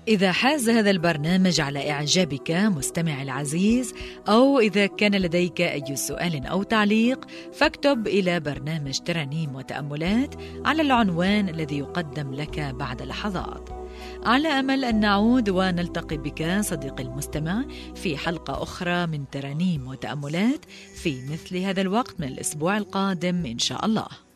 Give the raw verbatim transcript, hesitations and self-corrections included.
إذا حاز هذا البرنامج على إعجابك مستمع العزيز، أو إذا كان لديك أي سؤال أو تعليق، فاكتب إلى برنامج ترانيم وتأملات على العنوان الذي يقدم لك بعد لحظات. على أمل أن نعود ونلتقي بك صديقي المستمع في حلقة أخرى من ترانيم وتأملات في مثل هذا الوقت من الأسبوع القادم إن شاء الله.